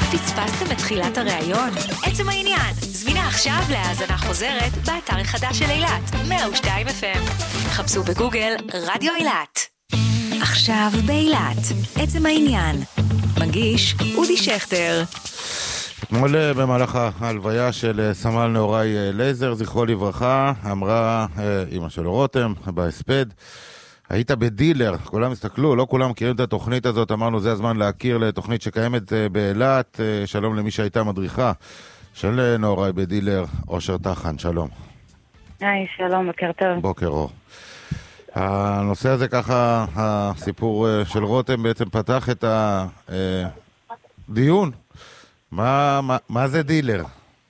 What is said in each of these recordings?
פספסתם את תחילת הראיון? עצם העניין, זמינה עכשיו להאזנה חוזרת באתר החדש של אילת, 102 FM. חפשו בגוגל רדיו אילת. עכשיו באילת, עצם העניין. מגיש אודי שכטר. אתמול במהלך ההלוויה של סמל נהוראי לייזר, זכרו לברכה, אמרה אמא שלו רותם בהספד, היית בדילר, כולם הסתכלו, לא כולם מכירים את התוכנית הזאת, אמרנו זה הזמן להכיר לתוכנית שקיימת באילת, שלום למי שהייתה מדריכה של נהוראי בדילר, אושר תחן, שלום. היי, שלום, בוקר טוב. בוקר אור. הנושא הזה ככה, הסיפור של רותם בעצם פתח את הדיון. מה זה דילר?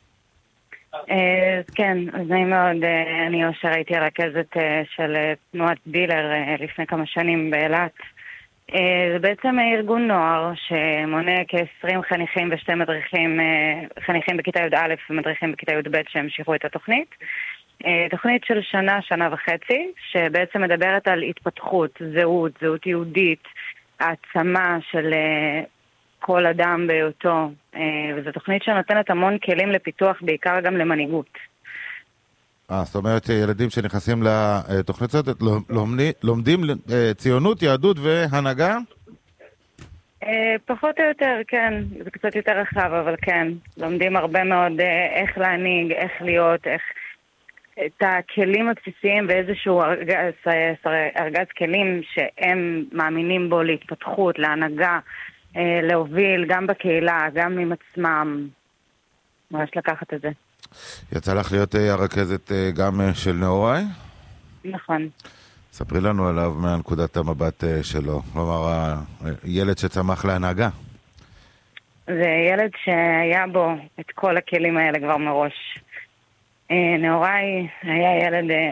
כן, אז נעים מאוד, אני אושר, הייתי רכזת של תנועת דילר לפני כמה שנים באילת. זה בעצם ארגון נוער שמונה כ-20 חניכים ושתי מדריכים, חניכים בכיתה י"א ומדריכים בכיתה י"ב שהמשיכו את התוכנית. תוכנית של שנה וחצי, שבעצם מדברת על התפתחות, זהות יהודית, העצמה של כל אדם בהיותו, וזו תוכנית שנותנת המון כלים לפיתוח, בעיקר גם למנהיגות. זאת אומרת ילדים שנכנסים לתוכנית הזאת, לומדים ציונות, יהדות והנהגה? פחות או יותר, כן. זה קצת יותר רחב, אבל כן. לומדים הרבה מאוד איך להנהיג, איך להיות, את הכלים הבסיסיים ואיזשהו ארגז כלים שהם מאמינים בו להתפתחות, להנהגה, להוביל גם בקהילה, גם עם עצמם. ממש לקחת את זה. יצא לך להיות הרכזת גם של נהוראי? נכון. ספרי לנו עליו מהנקודת המבט שלו. כלומר, ילד שצמח להנהגה. זה ילד שהיה בו את כל הכלים האלה כבר מראש. נהוראי היה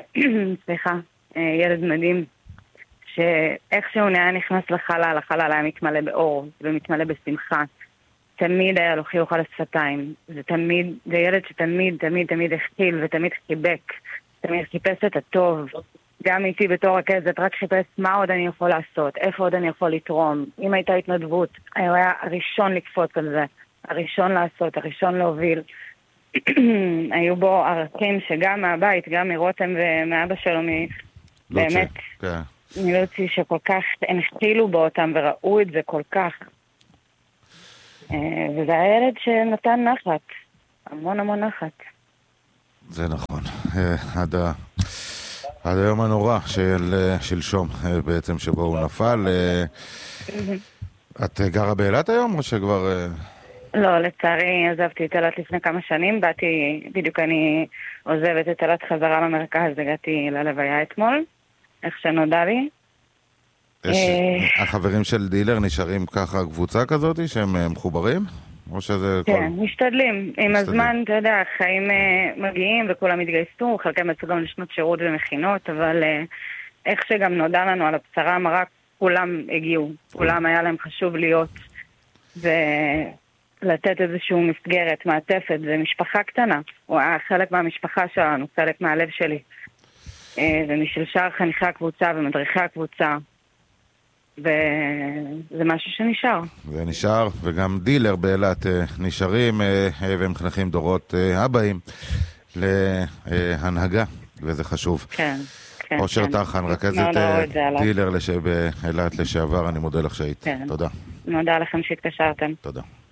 ילד מדהים, שאיכשהו היה נכנס לחלל, החלל היה מתמלא באור ומתמלא בשמחה. תמיד היה לו חיוך על השפתיים. זה ילד שתמיד הכיל ותמיד חיבק, תמיד חיפש את הטוב. גם איתי בתור רכזת, רק חיפש מה עוד אני יכול לעשות, איפה עוד אני יכול לתרום. אם הייתה התנדבות, הוא היה הראשון לקפוץ על זה, הראשון לעשות, הראשון להוביל. היו בו ערכים שגם מהבית, גם מרותם ומאבא שלו, באמת, מלוצי שכל כך הנחילו בו אותם וראו את זה כל כך. וזה הילד שנתן נחת, המון נחת. זה נכון. עד היום הנורא של שלשום בעצם שבו הוא נפל. את גרה באילת היום או שכבר... לא, לצערי עזבתי את אילת לפני כמה שנים, בדיוק אני עוזבת את אילת חזרה למרכז, הגעתי ללוויה אתמול, איך שנודע לי. החברים של דילר נשארים ככה קבוצה כזאת שהם מחוברים? או שזה כן, משתדלים. עם הזמן, אתה יודע, החיים מגיעים וכולם התגייסו, חלקם יצאו גם לשנות שירות ומכינות, אבל איך שגם נודע לנו על הבשרה המרה, כולם הגיעו, כולם היה להם חשוב להיות ולתת איזשהו מסגרת, מעטפת, זה משפחה קטנה, הוא היה חלק מהמשפחה שלנו, חלק מהלב שלי, ומשל שאר חניכי הקבוצה ומדריכי הקבוצה, וזה משהו שנשאר. זה נשאר, וגם דילר באילת נשארים, והם חנכים דורות הבאים להנהגה, וזה חשוב. כן. אושר תחן, רכזת דילר באילת לשעבר, אני מודה לך שהיית. תודה. מודה לכם שהתקשרתם. תודה.